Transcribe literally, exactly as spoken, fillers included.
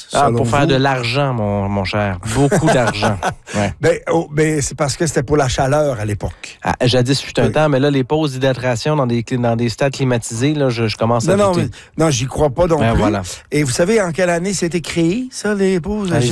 Ah, pour faire vous? de l'argent, mon, mon cher. Beaucoup d'argent. Ouais. Ben, oh, ben, c'est parce que c'était pour la chaleur à l'époque. Ah, jadis fut un oui. temps, mais là, les pauses d'hydratation dans des, dans des stades climatisés, là, je, je commence non, à non, douter. Mais, non, j'y crois pas non ben, plus. Voilà. Et vous savez en quelle année c'était créé, ça, les pauses? Ah,